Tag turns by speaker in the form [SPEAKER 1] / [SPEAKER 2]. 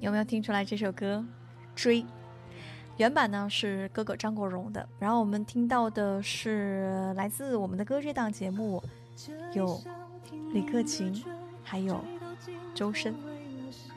[SPEAKER 1] 有没有听出来这首歌追？原版呢是哥哥张国荣的，然后我们听到的是来自我们的歌这档节目有李克勤还有周深。